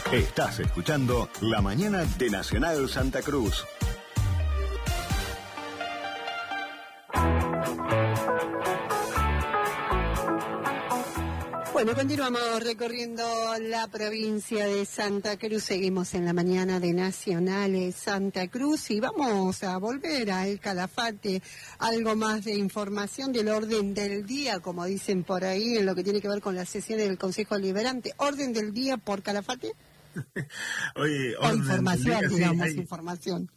Estás escuchando La Mañana de Nacional Santa Cruz. Bueno, continuamos recorriendo la provincia de Santa Cruz. Seguimos en la mañana de Nacional Santa Cruz y vamos a volver a El Calafate. Algo más de información del orden del día, como dicen por ahí, en lo que tiene que ver con las sesiones del Consejo Deliberante. ¿Orden del día por Calafate? Oye, o información, día, digamos, sí, información.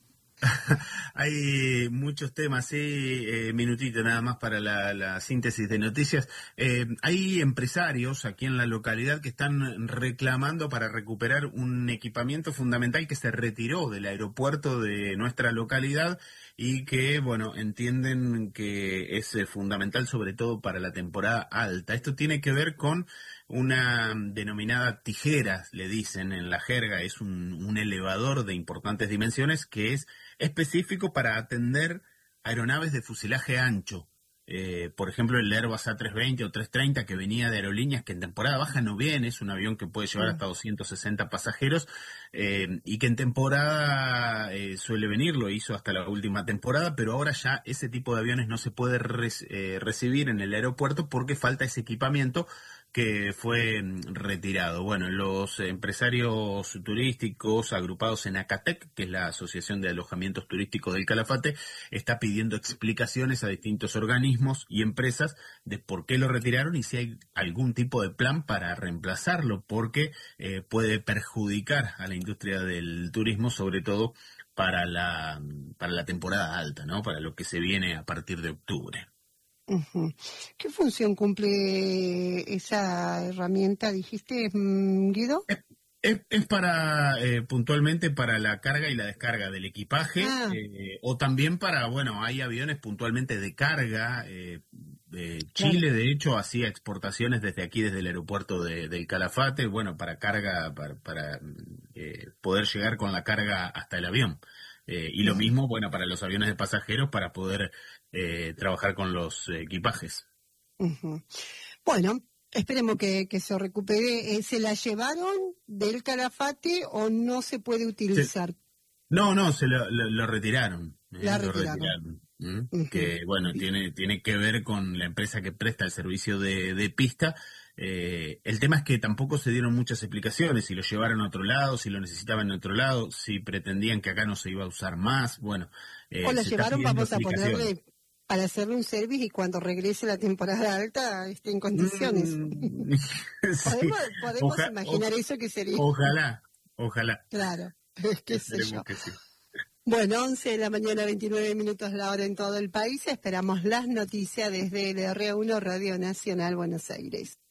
Hay muchos temas, sí, minutito nada más para la síntesis de noticias. Hay empresarios aquí en la localidad que están reclamando para recuperar un equipamiento fundamental que se retiró del aeropuerto de nuestra localidad y que, bueno, entienden que es fundamental sobre todo para la temporada alta. Esto tiene que ver con una denominada tijera, le dicen en la jerga, es un elevador de importantes dimensiones que es específico para atender aeronaves de fuselaje ancho. Por ejemplo, el Airbus A320 o 330 que venía de aerolíneas que en temporada baja no viene, es un avión que puede llevar hasta 260 pasajeros y que en temporada suele venir, lo hizo hasta la última temporada, pero ahora ya ese tipo de aviones no se puede recibir en el aeropuerto porque falta ese equipamiento que fue retirado. Bueno, los empresarios turísticos agrupados en ACATEC, que es la Asociación de Alojamientos Turísticos del Calafate, está pidiendo explicaciones a distintos organismos y empresas de por qué lo retiraron y si hay algún tipo de plan para reemplazarlo, porque puede perjudicar a la industria del turismo, sobre todo para la temporada alta, ¿no? Para lo que se viene a partir de octubre. Uh-huh. ¿Qué función cumple esa herramienta, dijiste, Guido? Es para, puntualmente para la carga y la descarga del equipaje, o también para, bueno, hay aviones puntualmente de carga. Chile, claro, de hecho, hacía exportaciones desde aquí, desde el aeropuerto del Calafate, bueno, para carga, para poder llegar con la carga hasta el avión. Y lo mismo, bueno, para los aviones de pasajeros, para poder trabajar con los equipajes. Uh-huh. Bueno, esperemos que se recupere. ¿Se la llevaron del Calafate o no se puede utilizar? No, se lo retiraron. Lo retiraron. Uh-huh. Que, bueno, tiene que ver con la empresa que presta el servicio de pista. El tema es que tampoco se dieron muchas explicaciones, si lo llevaron a otro lado, si lo necesitaban en otro lado, si pretendían que acá no se iba a usar más, bueno. O lo llevaron, vamos a ponerle, para hacerle un service y cuando regrese la temporada alta esté en condiciones. Sí. ¿Podemos imaginar eso que sería? Ojalá. Claro, qué sé yo. Que sí. Bueno, 11 de la mañana, 29 minutos la hora en todo el país. Esperamos las noticias desde el R1 Radio Nacional Buenos Aires.